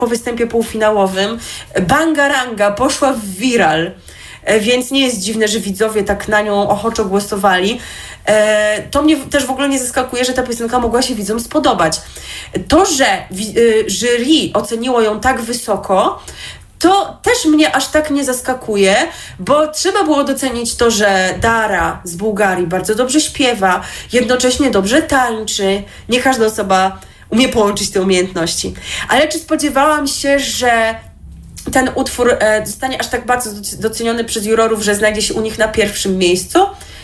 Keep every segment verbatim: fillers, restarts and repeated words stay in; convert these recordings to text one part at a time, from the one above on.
po występie półfinałowym Bangaranga poszła w viral, więc nie jest dziwne, że widzowie tak na nią ochoczo głosowali. To mnie też w ogóle nie zaskakuje, że ta piosenka mogła się widzom spodobać. To, że jury oceniło ją tak wysoko, to też mnie aż tak nie zaskakuje, bo trzeba było docenić to, że Dara z Bułgarii bardzo dobrze śpiewa, jednocześnie dobrze tańczy. Nie każda osoba umie połączyć te umiejętności. Ale czy spodziewałam się, że ten utwór e, zostanie aż tak bardzo doceniony przez jurorów, że znajdzie się u nich na pierwszym miejscu?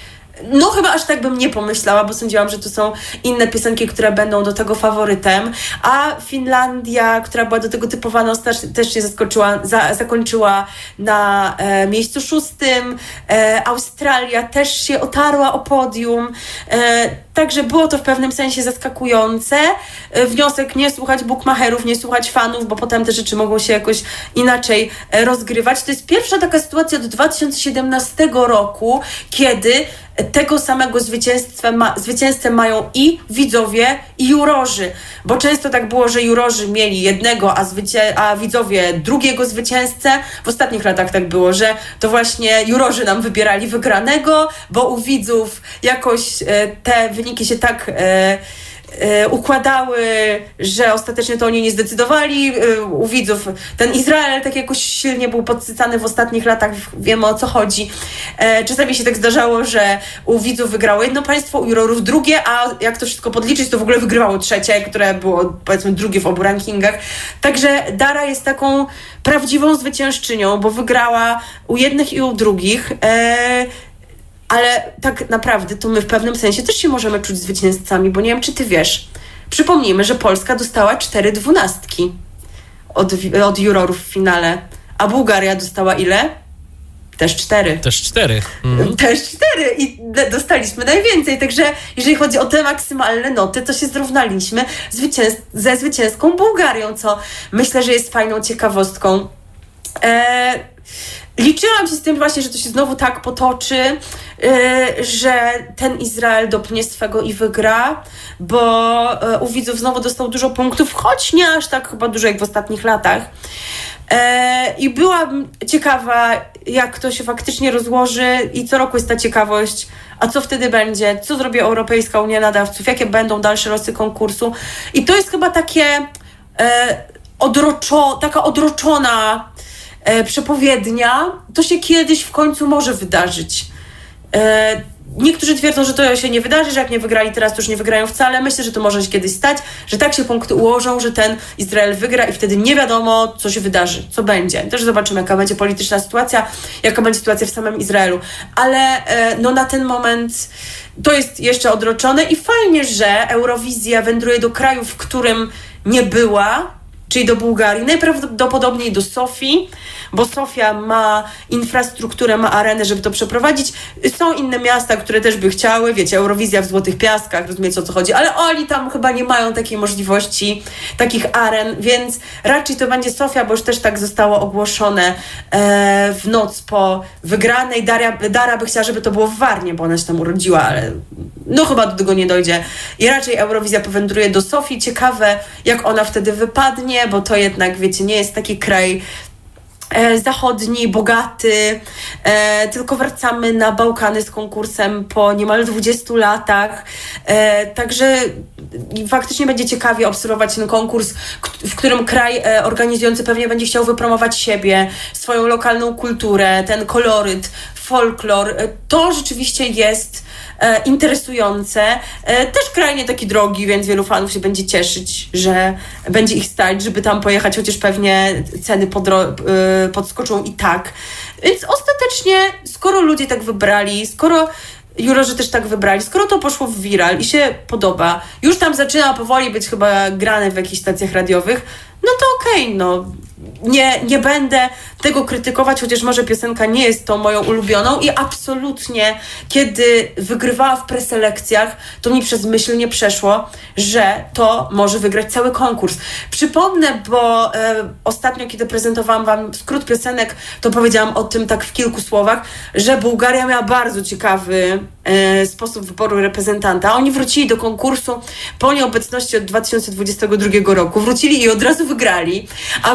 No chyba aż tak bym nie pomyślała, bo sądziłam, że to są inne piosenki, które będą do tego faworytem, a Finlandia, która była do tego typowana, też się zaskoczyła, za, zakończyła na e, miejscu szóstym, e, Australia też się otarła o podium, e, także było to w pewnym sensie zaskakujące. E, wniosek: nie słuchać bookmacherów, nie słuchać fanów, bo potem te rzeczy mogą się jakoś inaczej e, rozgrywać. To jest pierwsza taka sytuacja od dwa tysiące siedemnastego roku, kiedy tego samego zwycięstwa ma, zwycięzcę mają i widzowie, i jurorzy. Bo często tak było, że jurorzy mieli jednego, a, zwycię- a widzowie drugiego zwycięzcę. W ostatnich latach tak było, że to właśnie jurorzy nam wybierali wygranego, bo u widzów jakoś e, te wyniki się tak e, e, układały, że ostatecznie to oni nie zdecydowali. E, u widzów ten Izrael tak jakoś silnie był podsycany w ostatnich latach, wiemy o co chodzi. E, czasami się tak zdarzało, że u widzów wygrało jedno państwo, u jurorów drugie, a jak to wszystko podliczyć, to w ogóle wygrywało trzecie, które było powiedzmy drugie w obu rankingach. Także Dara jest taką prawdziwą zwyciężczynią, bo wygrała u jednych i u drugich. E, Ale tak naprawdę to my w pewnym sensie też się możemy czuć zwycięzcami, bo nie wiem, czy ty wiesz. Przypomnijmy, że Polska dostała cztery dwunastki od, od jurorów w finale, a Bułgaria dostała ile? Też cztery. Też cztery. Mhm. Też cztery i dostaliśmy najwięcej, także jeżeli chodzi o te maksymalne noty, to się zrównaliśmy zwycięz- ze zwycięską Bułgarią, co myślę, że jest fajną ciekawostką. Eee, Liczyłam się z tym właśnie, że to się znowu tak potoczy, yy, że ten Izrael dopnie swego i wygra, bo yy, u widzów znowu dostał dużo punktów, choć nie aż tak chyba dużo jak w ostatnich latach. Yy, I byłam ciekawa, jak to się faktycznie rozłoży i co roku jest ta ciekawość, a co wtedy będzie, co zrobi Europejska Unia Nadawców, jakie będą dalsze losy konkursu. I to jest chyba takie yy, odroczo, taka odroczona E, przepowiednia, to się kiedyś w końcu może wydarzyć. E, niektórzy twierdzą, że to się nie wydarzy, że jak nie wygrali teraz, to już nie wygrają wcale. Myślę, że to może się kiedyś stać, że tak się punkty ułożą, że ten Izrael wygra i wtedy nie wiadomo, co się wydarzy, co będzie. Też zobaczymy, jaka będzie polityczna sytuacja, jaka będzie sytuacja w samym Izraelu. Ale e, no na ten moment to jest jeszcze odroczone i fajnie, że Eurowizja wędruje do kraju, w którym nie była, czyli do Bułgarii, najprawdopodobniej do Sofii, bo Sofia ma infrastrukturę, ma arenę, żeby to przeprowadzić. Są inne miasta, które też by chciały, wiecie, Eurowizja w Złotych Piaskach, rozumiecie o co chodzi, ale oni tam chyba nie mają takiej możliwości, takich aren, więc raczej to będzie Sofia, bo już też tak zostało ogłoszone e, w noc po wygranej. Daria, Dara by chciała, żeby to było w Warnie, bo ona się tam urodziła, ale no chyba do tego nie dojdzie. I raczej Eurowizja powędruje do Sofii. Ciekawe, jak ona wtedy wypadnie, bo to jednak, wiecie, nie jest taki kraj e, zachodni, bogaty, e, tylko wracamy na Bałkany z konkursem po niemal dwudziestu latach. E, także faktycznie będzie ciekawie obserwować ten konkurs, w którym kraj e, organizujący pewnie będzie chciał wypromować siebie, swoją lokalną kulturę, ten koloryt, folklor. E, to rzeczywiście jest E, interesujące. E, też kraj nie taki drogi, więc wielu fanów się będzie cieszyć, że będzie ich stać, żeby tam pojechać, chociaż pewnie ceny podro- e, podskoczą i tak. Więc ostatecznie, skoro ludzie tak wybrali, skoro jurorzy też tak wybrali, skoro to poszło w viral i się podoba, już tam zaczyna powoli być chyba grane w jakichś stacjach radiowych, no to okej, okay, no nie, nie będę tego krytykować, chociaż może piosenka nie jest tą moją ulubioną i absolutnie, kiedy wygrywała w preselekcjach, to mi przez myśl nie przeszło, że to może wygrać cały konkurs. Przypomnę, bo e, ostatnio, kiedy prezentowałam wam skrót piosenek, to powiedziałam o tym tak w kilku słowach, że Bułgaria miała bardzo ciekawy e, sposób wyboru reprezentanta. Oni wrócili do konkursu po nieobecności od dwa tysiące dwudziestego drugiego roku. Wrócili i od razu wygrali, a